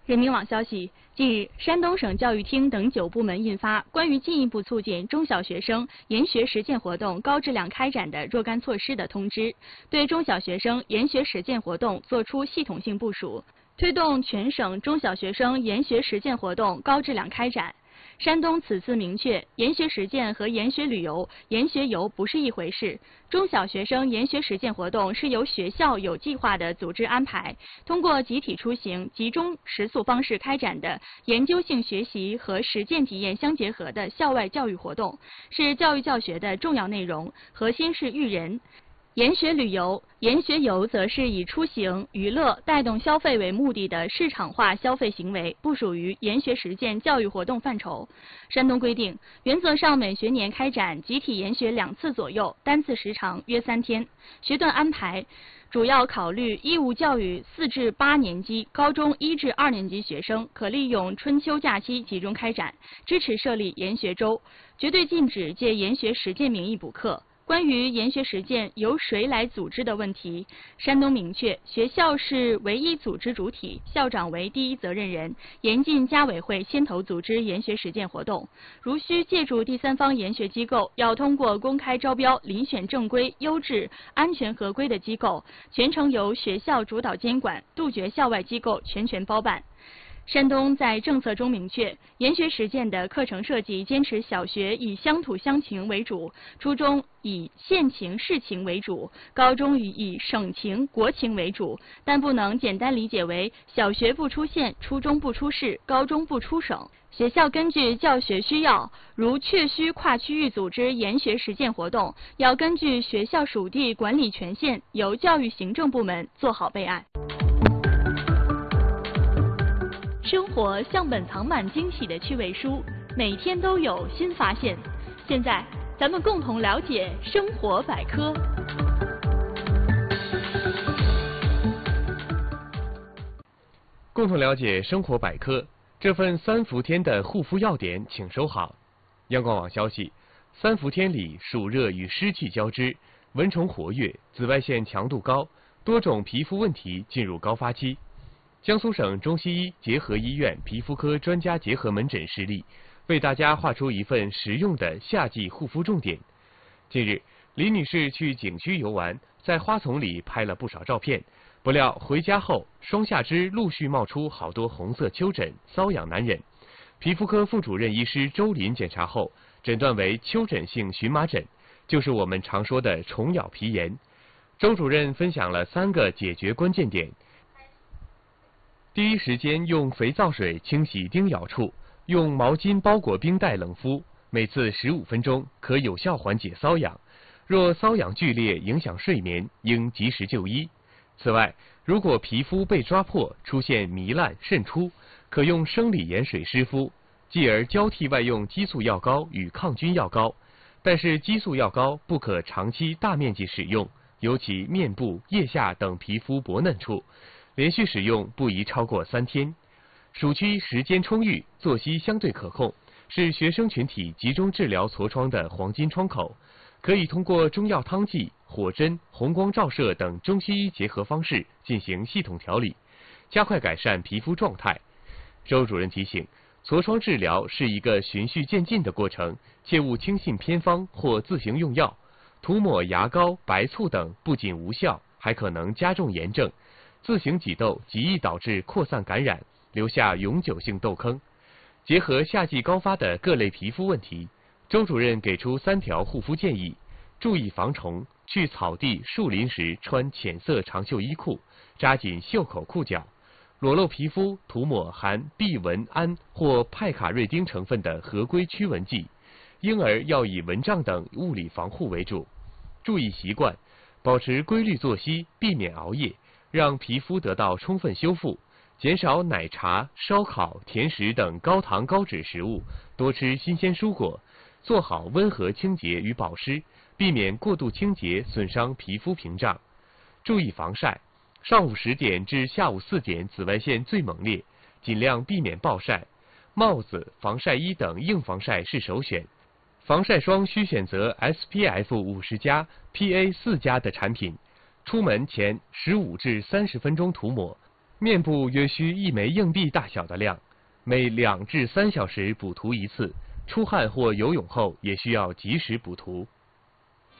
人民网消息，近日，山东省教育厅等9部门印发关于进一步促进中小学生研学实践活动高质量开展的若干措施的通知，对中小学生研学实践活动作出系统性部署，推动全省中小学生研学实践活动高质量开展。山东此次明确，研学实践和研学旅游、研学游不是一回事。中小学生研学实践活动是由学校有计划的组织安排，通过集体出行、集中食宿方式开展的研究性学习和实践体验相结合的校外教育活动，是教育教学的重要内容，核心是育人。研学旅游、研学游则是以出行、娱乐、带动消费为目的的市场化消费行为，不属于研学实践教育活动范畴。山东规定，原则上每学年开展集体研学2次左右，单次时长约3天。学段安排主要考虑义务教育4至8年级、高中1至2年级学生可利用春秋假期集中开展，支持设立研学周，绝对禁止借研学实践名义补课。关于研学实践由谁来组织的问题，山东明确，学校是唯一组织主体，校长为第一责任人，严禁家委会牵头组织研学实践活动。如需借助第三方研学机构，要通过公开招标遴选正规、优质、安全合规的机构，全程由学校主导监管，杜绝校外机构全权包办。山东在政策中明确，研学实践的课程设计坚持小学以乡土乡情为主，初中以县情市情为主，高中以省情国情为主，但不能简单理解为小学不出县，初中不出市，高中不出省。学校根据教学需要，如确需跨区域组织研学实践活动，要根据学校属地管理权限，由教育行政部门做好备案。生活像本藏满惊喜的趣味书，每天都有新发现。现在，咱们共同了解生活百科。 共同了解生活百科，这份3伏天的护肤要点，请收好。央广网消息，3伏天里暑热与湿气交织，蚊虫活跃，紫外线强度高，多种皮肤问题进入高发期。江苏省中西医结合医院皮肤科专家结合门诊实例，为大家画出一份实用的夏季护肤重点。近日，李女士去景区游玩，在花丛里拍了不少照片，不料回家后，双下肢陆续冒出好多红色丘疹，瘙痒难忍。皮肤科副主任医师周林检查后，诊断为丘疹性荨麻疹，就是我们常说的虫咬皮炎。周主任分享了3个解决关键点。第一时间用肥皂水清洗叮咬处，用毛巾包裹冰袋冷敷，每次15分钟，可有效缓解瘙痒。若瘙痒剧烈影响睡眠，应及时就医。此外，如果皮肤被抓破，出现糜烂渗出，可用生理盐水湿敷，继而交替外用激素药膏与抗菌药膏。但是激素药膏不可长期大面积使用，尤其面部、腋下等皮肤薄嫩处。连续使用不宜超过3天。暑期时间充裕，作息相对可控，是学生群体集中治疗痤疮的黄金窗口。可以通过中药汤剂、火针、红光照射等中西医结合方式进行系统调理，加快改善皮肤状态。周主任提醒，痤疮治疗是一个循序渐进的过程，切勿轻信偏方或自行用药。涂抹牙膏、白醋等不仅无效，还可能加重炎症。自行挤痘极易导致扩散感染，留下永久性痘坑。结合夏季高发的各类皮肤问题，周主任给出3条护肤建议：注意防虫，去草地、树林时穿浅色长袖衣裤，扎紧袖口裤脚；裸露皮肤涂抹含避蚊胺或派卡瑞丁成分的合规驱蚊剂；婴儿要以蚊帐等物理防护为主。注意习惯，保持规律作息，避免熬夜，让皮肤得到充分修复，减少奶茶、烧烤、甜食等高糖高脂食物，多吃新鲜蔬果，做好温和清洁与保湿，避免过度清洁损伤皮肤屏障。注意防晒，上午10点至下午4点紫外线最猛烈，尽量避免暴晒。帽子、防晒衣等硬防晒是首选。防晒霜需选择 SPF 50+、PA 4+的产品。出门前15至30分钟涂抹， 面部约需1枚硬币大小的量，每2至3小时补涂一次。出汗或游泳后也需要及时补涂。